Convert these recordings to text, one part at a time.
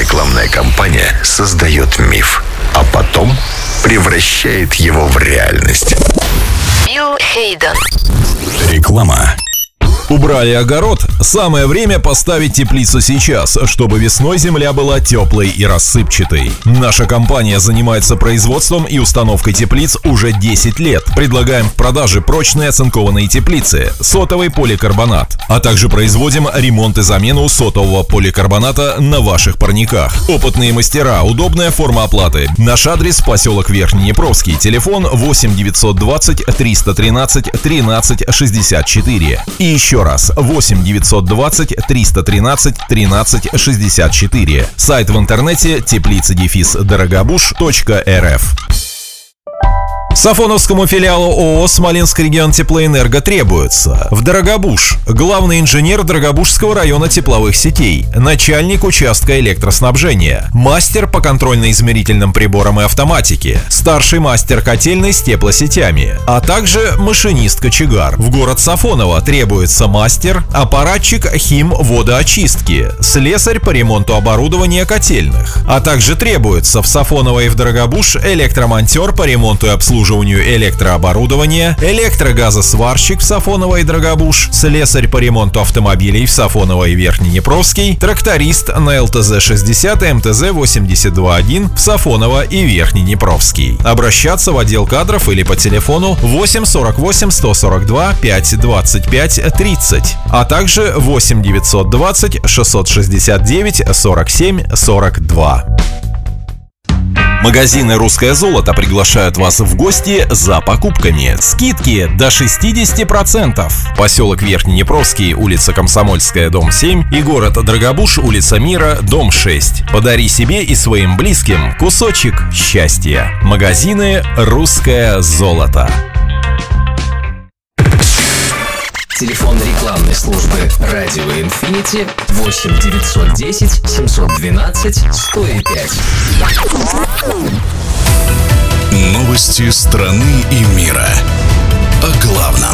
Рекламная кампания создает миф, а потом превращает его в реальность. Билл Хейден. Реклама. Убрали огород? Самое время поставить теплицу сейчас, чтобы весной земля была теплой и рассыпчатой. Наша компания занимается производством и установкой теплиц уже 10 лет. Предлагаем в продаже прочные оцинкованные теплицы, сотовый поликарбонат, а также производим ремонт и замену сотового поликарбоната на ваших парниках. Опытные мастера, удобная форма оплаты. Наш адрес: поселок Верхнеднепровский, телефон 8 920 313 13 64. И еще раз, 8 920 313 13 64. Сайт в интернете теплица-дорогобуж.рф. Сафоновскому филиалу ООО «Смоленский регион Теплоэнерго» требуется: в Дорогобуж главный инженер Дорогобужского района тепловых сетей, начальник участка электроснабжения, мастер по контрольно-измерительным приборам и автоматике, старший мастер котельной с теплосетями, а также машинист-кочегар. В город Сафоново требуется мастер, аппаратчик хим-водоочистки, слесарь по ремонту оборудования котельных, а также требуется в Сафоново и в Дорогобуж электромонтер по ремонту и обслуживанию электрооборудования, электрогазосварщик в Сафоново и Дорогобуж, слесарь по ремонту автомобилей в Сафоново и Верхнеднепровский, тракторист на ЛТЗ-60 и МТЗ-82-1 в Сафоново и Верхнеднепровский. Обращаться в отдел кадров или по телефону 8 48 142 5 25 30, а также 8 920 669 47 42. Магазины «Русское золото» приглашают вас в гости за покупками. Скидки до 60%. Поселок Верхнеднепровский, улица Комсомольская, дом 7 и город Дорогобуж, улица Мира, дом 6. Подари себе и своим близким кусочек счастья. Магазины «Русское золото». Телефон рекламной службы «Радио Инфинити» 8 910 712 105. Новости страны и мира. О главном.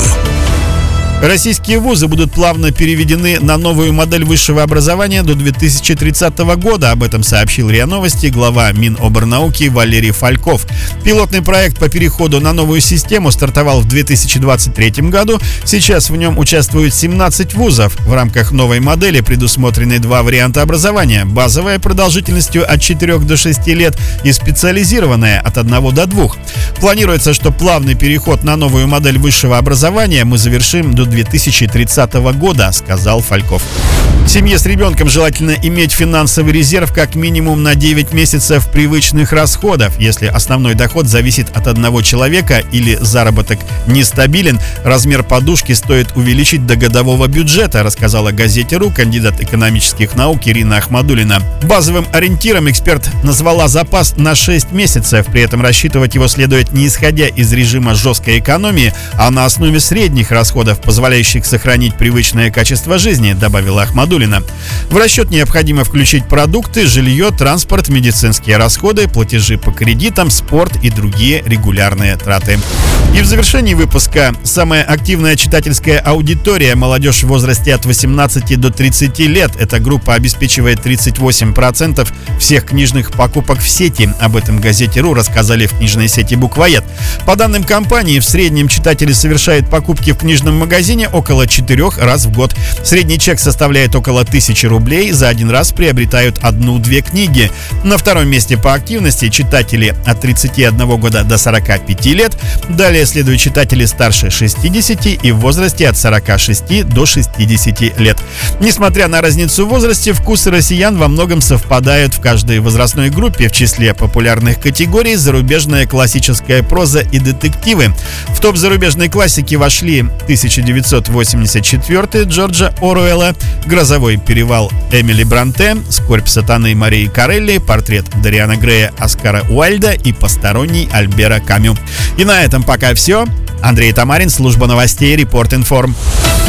Российские вузы будут плавно переведены на новую модель высшего образования до 2030 года. Об этом сообщил РИА Новости глава Миноборнауки Валерий Фальков. Пилотный проект по переходу на новую систему стартовал в 2023 году. Сейчас в нем участвуют 17 вузов. В рамках новой модели предусмотрены два варианта образования. Базовая продолжительностью от 4 до 6 лет и специализированная от 1 до 2. Планируется, что плавный переход на новую модель высшего образования мы завершим до 2030 года, сказал Фальков. Семье с ребенком желательно иметь финансовый резерв как минимум на 9 месяцев привычных расходов. Если основной доход зависит от одного человека или заработок нестабилен, размер подушки стоит увеличить до годового бюджета, рассказала газете «РУ» кандидат экономических наук Ирина Ахмадуллина. Базовым ориентиром эксперт назвала запас на 6 месяцев. При этом рассчитывать его следует не исходя из режима жесткой экономии, а на основе средних расходов, позволяющих сохранить привычное качество жизни, добавила Ахмадуллина. В расчет необходимо включить продукты, жилье, транспорт, медицинские расходы, платежи по кредитам, спорт и другие регулярные траты. И в завершении выпуска: самая активная читательская аудитория — молодежь в возрасте от 18 до 30 лет. Эта группа обеспечивает 38% всех книжных покупок в сети. Об этом газете «РУ» рассказали в книжной сети «Буквоед». По данным компании, в среднем читатели совершают покупки в книжном магазине около 4 раз в год. Средний чек составляет около 1000 рублей. За один раз приобретают 1-2 книги. На втором месте по активности читатели от 31 года до 45 лет. Далее следуют читатели старше 60 и в возрасте от 46 до 60 лет. Несмотря на разницу в возрасте, вкусы россиян во многом совпадают. В каждой возрастной группе в числе популярных категорий зарубежная классическая проза и детективы. В топ зарубежной классики вошли 1984 Джорджа Оруэлла, «Грозовой перевал» Эмили Бронте, «Скорбь сатаны» Марии Корелли, «Портрет Дориана Грея» Оскара Уайльда и «Посторонний» Альбера Камю. И на этом пока все. Андрей Тамарин, служба новостей Репорт Информ.